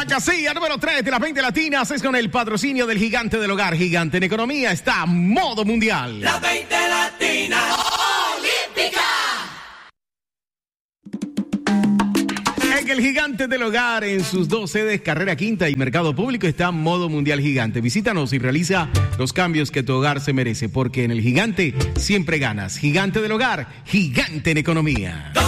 la casilla número 3 de las 20 latinas es con el patrocinio del Gigante del Hogar. Gigante en Economía está a modo mundial. Las 20 latinas olímpicas. En el Gigante del Hogar, en sus 2 sedes, Carrera Quinta y Mercado Público, está Modo Mundial Gigante. Visítanos y realiza los cambios que tu hogar se merece, porque en el Gigante siempre ganas. Gigante del Hogar, Gigante en Economía.